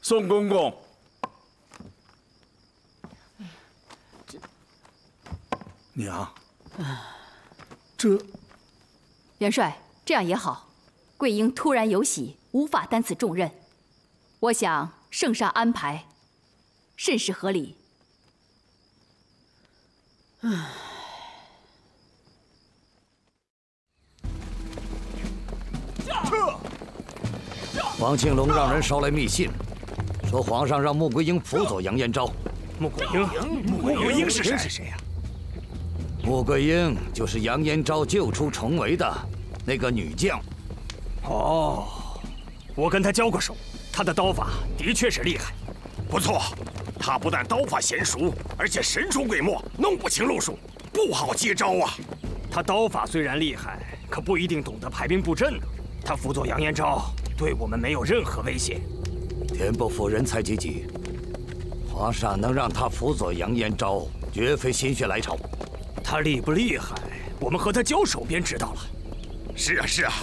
宋公公，娘，这元帅，这样也好。桂英突然有喜，无法担此重任，我想圣上安排甚是合理。 王庆龙让人捎来密信，说皇上让穆桂英辅佐杨延昭。 穆桂英是谁呀？ 穆桂英就是杨延昭救出重围的那个女将。 哦，我跟她交过手，她的刀法的确是厉害。 不错，她不但刀法娴熟，而且神出鬼没，弄不清路数，不好接招啊。 她刀法虽然厉害，可不一定懂得排兵布阵呢。她辅佐杨延昭，对我们没有任何威胁。 天不负人才济济，皇上能让他辅佐杨延昭，绝非心血来潮。 他厉不厉害，我们和他交手便知道了。 是啊，是啊。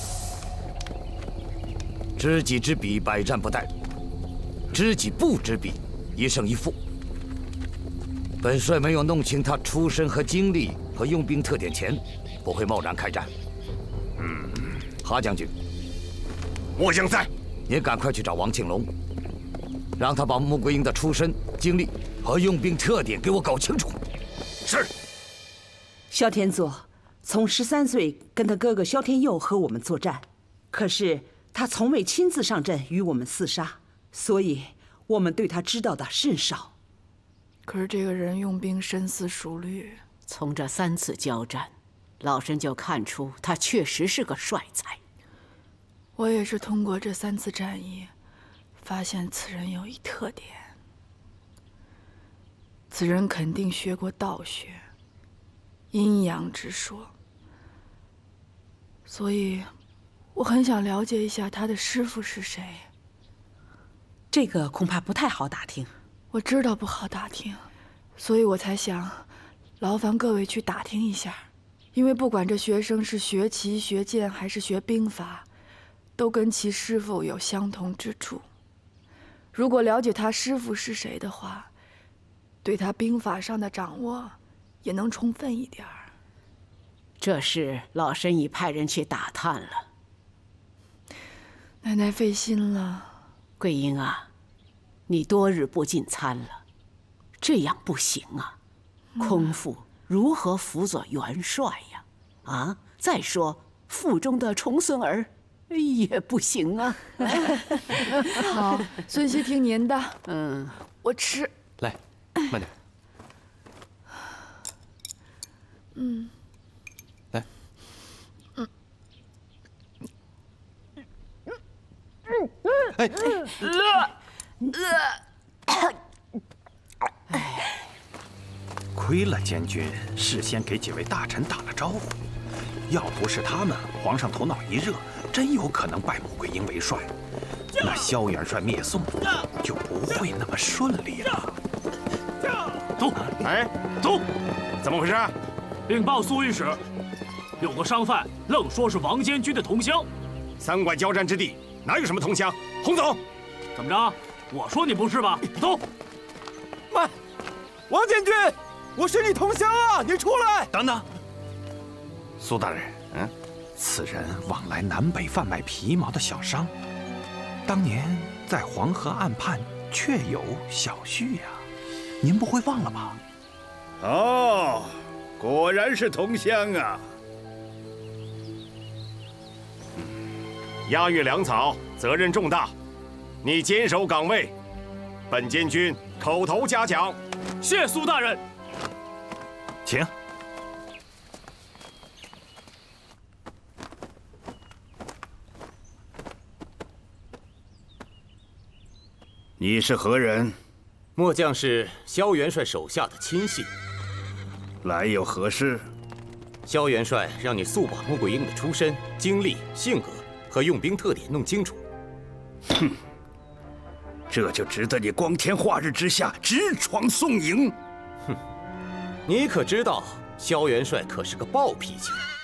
知己知彼，百战不殆；知己不知彼，一胜一负。本帅没有弄清他出身和经历和用兵特点前，不会贸然开战。哈将军， 末将在。 您赶快去找王庆龙，让他把穆桂英的出身、经历和用兵特点给我搞清楚。 是。 萧天佐从13岁跟他哥哥萧天佑和我们作战，可是他从未亲自上阵与我们厮杀，所以我们对他知道的甚少。 可是这个人用兵深思熟虑， 从这3次交战，老身就看出他确实是个帅才。 我也是通过这3次战役，发现此人有一特点：此人肯定学过道学、阴阳之说，所以我很想了解一下他的师傅是谁。 这个恐怕不太好打听。 我知道不好打听，所以我才想劳烦各位去打听一下，因为不管这学生是学骑、学剑还是学兵法，都跟其师傅有相同之处。如果了解他师傅是谁的话，对他兵法上的掌握也能充分一点儿。 这事老身已派人去打探了。 奶奶费心了。 桂英啊，你多日不进餐了，这样不行啊。空腹如何辅佐元帅呀？啊，再说腹中的重孙儿也不行啊。 好，孙熙听您的。我吃。 来，慢点。来。 亏了监军事先给几位大臣打了招呼，要不是他们，皇上头脑一热，真有可能拜穆桂英为帅，那萧元帅灭宋就不会那么顺利了。 走， 哎，走，怎么回事？ 禀报苏御史，有个商贩愣说是王监军的同乡。 3馆交战之地，哪有什么同乡？轰走！ 怎么着？我说你不是吧？走！ 慢，王监军，我是你同乡啊！你出来！ 等等，苏大人，此人往来南北贩卖皮毛的小商，当年在黄河岸畔确有小婿呀，您不会忘了吧？ 哦，果然是同乡啊！ 押运粮草，责任重大，你坚守岗位，本监军口头嘉奖。 谢苏大人。 请。 你是何人？ 末将是萧元帅手下的亲信。 来有何事？ 萧元帅让你速把穆桂英的出身、经历、性格和用兵特点弄清楚。 哼，这就值得你光天化日之下直闯宋营？ 哼，你可知道萧元帅可是个暴脾气？